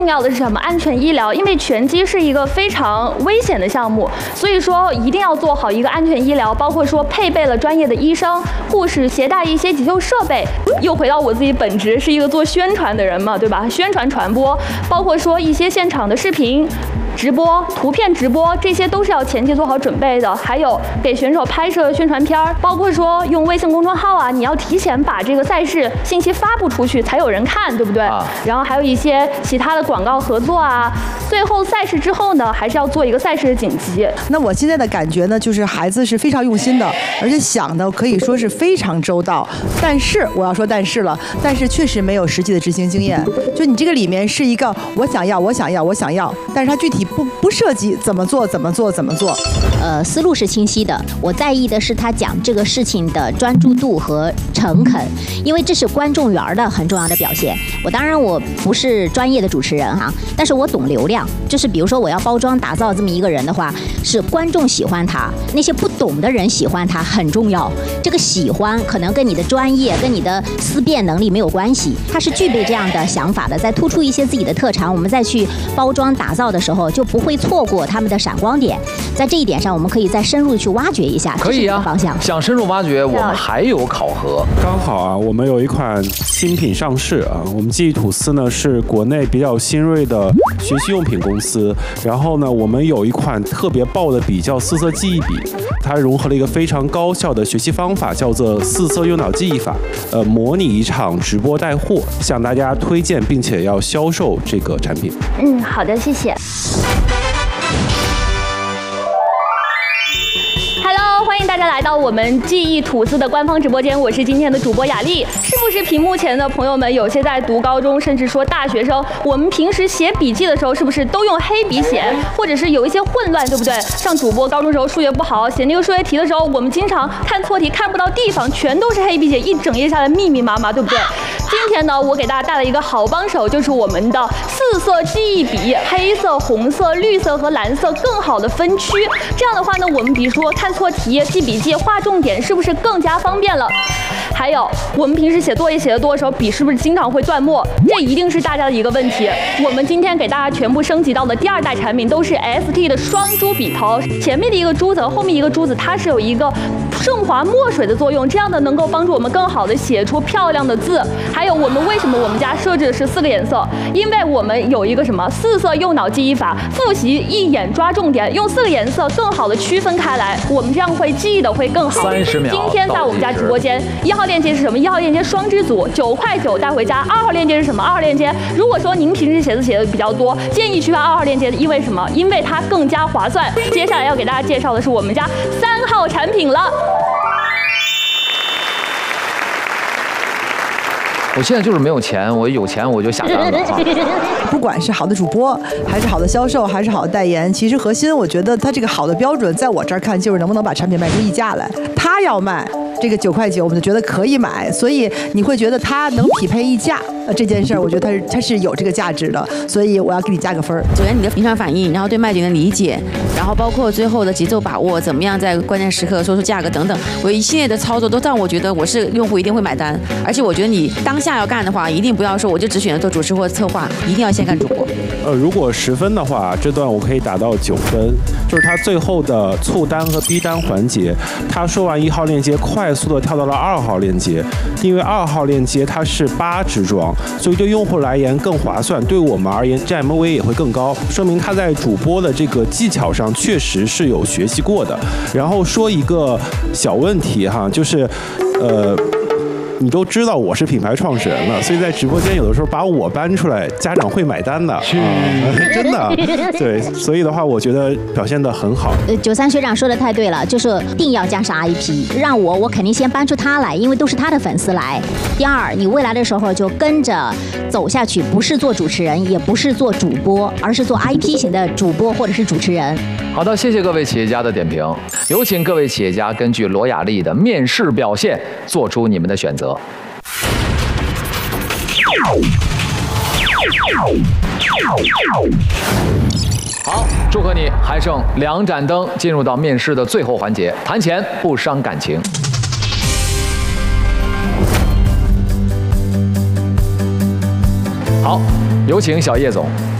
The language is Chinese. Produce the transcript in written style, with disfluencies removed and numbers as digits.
重要的是什么？安全医疗，因为拳击是一个非常危险的项目，所以说一定要做好一个安全医疗，包括说配备了专业的医生、护士，携带一些急救设备。又回到我自己本职，是一个做宣传的人嘛，对吧？宣传传播，包括说一些现场的视频直播、图片直播，这些都是要前期做好准备的。还有给选手拍摄宣传片，包括说用微信公众号啊，你要提前把这个赛事信息发布出去，才有人看，对不对？然后还有一些其他的广告合作啊。最后赛事之后呢，还是要做一个赛事的紧急。 那我现在的感觉呢，就是孩子是非常用心的，而且想的可以说是非常周到。但是我要说但是了，但是确实没有实际的执行经验。就你这个里面是一个我想要，但是它具体不涉及怎么做。 思路是清晰的。我在意的是他讲这个事情的专注度和诚恳，因为这是观众缘的很重要的表现。当然我不是专业的主持人哈，但是我懂流量。就是比如说我要包装打造这么一个人的话，是观众喜欢他，那些不懂的人喜欢他很重要。这个喜欢可能跟你的专业、跟你的思辨能力没有关系，他是具备这样的想法的，在突出一些自己的特长，我们再去包装打造的时候，就不会错过他们的闪光点。在这一点上，我们可以再深入去挖掘一下， 可以啊， 方向。 想深入挖掘，我们还有考核。 刚好啊，我们有一款新品上市啊，我们记忆吐司呢是国内比较新锐的学习用品公司，然后呢，我们有一款特别爆的笔叫四色记忆笔，它融合了一个非常高效的学习方法，叫做四色右脑记忆法，模拟一场直播带货，向大家推荐并且要销售这个产品。 好的，谢谢。欢迎大家来到我们记忆吐司的官方直播间，我是今天的主播雅丽。是不是屏幕前的朋友们有些在读高中，甚至说大学生？我们平时写笔记的时候，是不是都用黑笔写，或者是有一些混乱，对不对？像主播高中时候数学不好，写那个数学题的时候，我们经常看错题，看不到地方，全都是黑笔写，一整页下来密密麻麻，对不对？今天呢，我给大家带来一个好帮手，就是我们的四色记忆笔，黑色、红色、绿色和蓝色更好的分区。这样的话呢，我们比如说看错题、记笔记、划重点，是不是更加方便了？还有，我们平时写作业写得多的时候，笔是不是经常会断墨？这一定是大家的一个问题。我们今天给大家全部升级到的第2代产品都是 ST 的双珠笔头，前面的一个珠子和后面一个珠子，它是有一个顺滑墨水的作用，这样的能够帮助我们更好的写出漂亮的字。还有，为什么我们家设置的是4个颜色？因为我们有一个什么4色右脑记忆法，复习一眼抓重点，用4个颜色更好的区分开来，我们这样会记忆的会更好。 30秒。 今天在我们家直播间，1号链接是什么？1号链接双支组，9块9带回家。2号链接是什么？2号链接，如果说您平时写字写的比较多，建议去看2号链接，因为什么？因为它更加划算。接下来要给大家介绍的是我们家3号产品了。 我现在就是没有钱，我有钱我就下单了啊。 不管是好的主播，还是好的销售，还是好的代言，其实核心我觉得它这个好的标准，在我这儿看就是能不能把产品卖出溢价来。他要卖这个9块9，我们就觉得可以买，所以你会觉得它能匹配溢价，这件事儿我觉得它是有这个价值的，所以我要给你加个分。 首先你的临场反应，然后对卖点的理解，然后包括最后的节奏把握，怎么样在关键时刻说出价格等等，我一系列的操作都让我觉得我是用户一定会买单。而且我觉得你当下要干的话，一定不要说我就只选择做主持或策划，一定要先干主播。 如果10分的话，这段我可以打到9分，就是他最后的促单和逼单环节，他说完1号链接，快速的跳到了2号链接，因为2号链接它是8支装，所以对用户来言更划算，对我们而言 GMV 也会更高，说明他在主播的这个技巧上确实是有学习过的。然后说一个小问题哈，就是你都知道我是品牌创始人了，所以在直播间有的时候把我搬出来，家长会买单的，真的。对，所以的话，我觉得表现得很好。 93学长说的太对了，就是一定要加上 IP， 让我肯定先搬出他来，因为都是他的粉丝来。第二，你未来的时候就跟着走下去，不是做主持人，也不是做主播，而是做 IP 型的主播或者是主持人。 好的，谢谢各位企业家的点评，有请各位企业家根据罗雅丽的面试表现做出你们的选择。好，祝贺你，还剩2盏灯，进入到面试的最后环节，谈钱不伤感情。好， 好，有请小叶总。